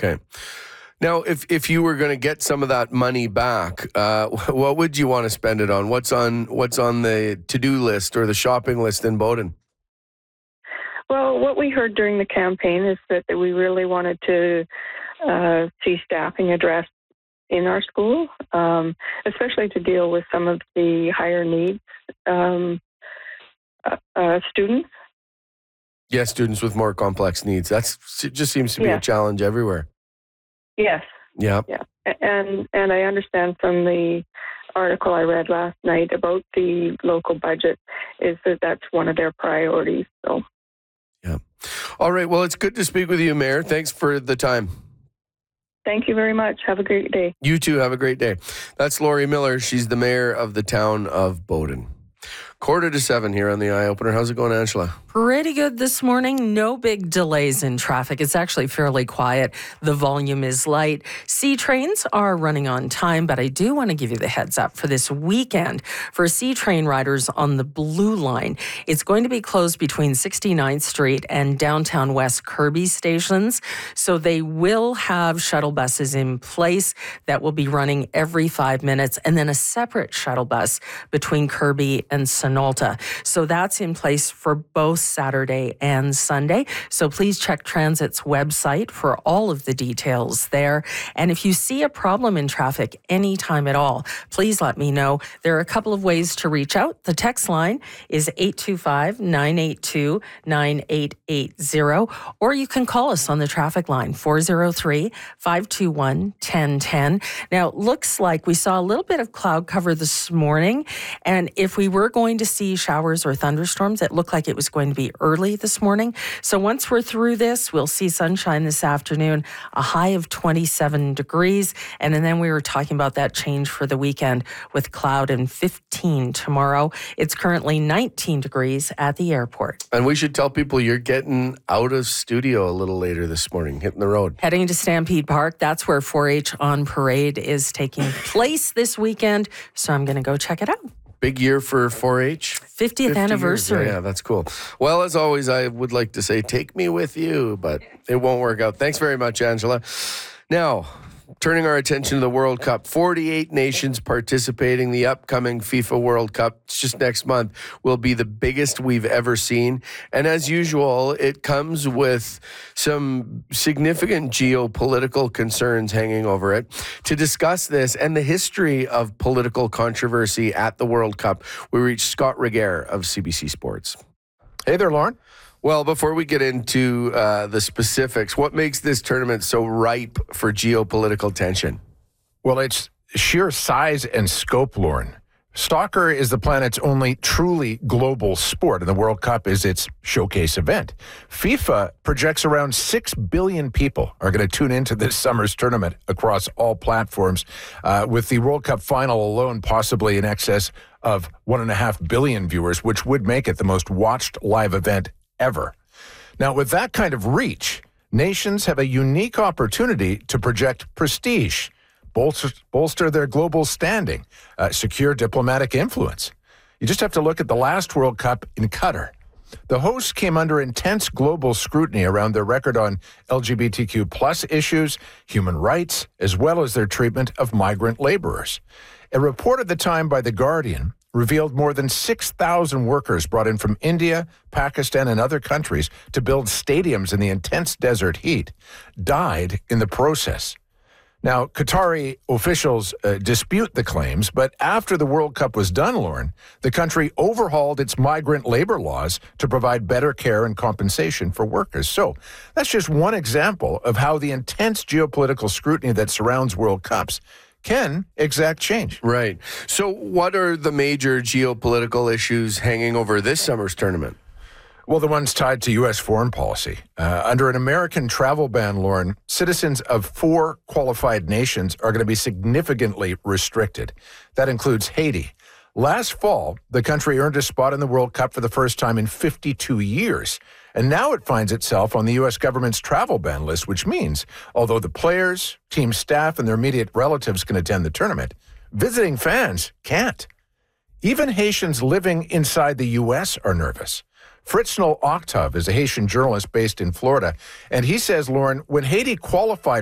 Okay. Now, if you were going to get some of that money back, what would you want to spend it on? What's on the to-do list or the shopping list in Bowdoin? Well, what we heard during the campaign is that we really wanted to see staffing addressed in our school, especially to deal with some of the higher needs students. Yes, students with more complex needs. It just seems to be a challenge everywhere. Yes. Yeah. Yeah. And I understand from the article I read last night about the local budget is that that's one of their priorities. So. Yeah. All right. Well, it's good to speak with you, Mayor. Thanks for the time. Thank you very much. Have a great day. You too. Have a great day. That's Lori Miller. She's the mayor of the town of Bowdoin. 6:45 here on the Eye Opener. How's it going, Angela? Pretty good this morning. No big delays in traffic. It's actually fairly quiet. The volume is light. C trains are running on time, but I do want to give you the heads up for this weekend. For C train riders on the Blue Line, it's going to be closed between 69th Street and Downtown West Kirby stations. So they will have shuttle buses in place that will be running every 5 minutes, and then a separate shuttle bus between Kirby and Sonalta. So that's in place for both Saturday and Sunday. So please check Transit's website for all of the details there. And if you see a problem in traffic anytime at all, please let me know. There are a couple of ways to reach out. The text line is 825-982-9880, or you can call us on the traffic line, 403-521-1010. Now, it looks like we saw a little bit of cloud cover this morning, and if we were going to see showers or thunderstorms, it looked like it was going to be early this morning. So once we're through this, we'll see sunshine this afternoon, a high of 27 degrees. And then we were talking about that change for the weekend with cloud and 15 tomorrow. It's currently 19 degrees at the airport. And we should tell people you're getting out of studio a little later this morning, hitting the road. Heading to Stampede Park. That's where 4-H on Parade is taking place this weekend. So I'm going to go check it out. Big year for 4-H. 50th anniversary. Yeah, that's cool. Well, as always, I would like to say, take me with you, but it won't work out. Thanks very much, Angela. Now, turning our attention to the World Cup. 48 nations participating. The upcoming FIFA World Cup, it's just next month, will be the biggest we've ever seen. And as usual, it comes with some significant geopolitical concerns hanging over it. To discuss this and the history of political controversy at the World Cup, we reach Scott Regehr of CBC Sports. Hey there, Lauren. Well, before we get into the specifics, what makes this tournament so ripe for geopolitical tension? Well, it's sheer size and scope, Lauren. Soccer is the planet's only truly global sport, and the World Cup is its showcase event. FIFA projects around 6 billion people are going to tune into this summer's tournament across all platforms, with the World Cup final alone possibly in excess of 1.5 billion viewers, which would make it the most watched live event ever. Now, with that kind of reach, nations have a unique opportunity to project prestige, bolster their global standing, secure diplomatic influence. You just have to look at the last World Cup in Qatar. The hosts came under intense global scrutiny around their record on LGBTQ plus issues, human rights, as well as their treatment of migrant laborers. A report at the time by The Guardian revealed more than 6,000 workers brought in from India, Pakistan, and other countries to build stadiums in the intense desert heat died in the process. Now, Qatari officials dispute the claims, but after the World Cup was done, Lauren, the country overhauled its migrant labor laws to provide better care and compensation for workers. So that's just one example of how the intense geopolitical scrutiny that surrounds World Cups can exact change. Right. So what are the major geopolitical issues hanging over this summer's tournament? Well, the ones tied to U.S. foreign policy. Under an American travel ban, Lauren, citizens of 4 qualified nations are going to be significantly restricted. That includes Haiti. Last fall, the country earned a spot in the World Cup for the first time in 52 years. And now it finds itself on the U.S. government's travel ban list, which means, although the players, team staff, and their immediate relatives can attend the tournament, visiting fans can't. Even Haitians living inside the U.S. are nervous. Fritznel Octave is a Haitian journalist based in Florida, and he says, Lauren, when Haiti qualified